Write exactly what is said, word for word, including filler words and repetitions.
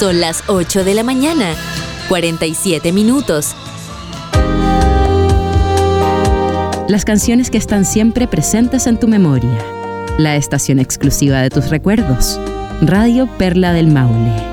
Son las ocho de la mañana, cuarenta y siete minutos. Las canciones que están siempre presentes en tu memoria. La estación exclusiva de tus recuerdos. Radio Perla del Maule.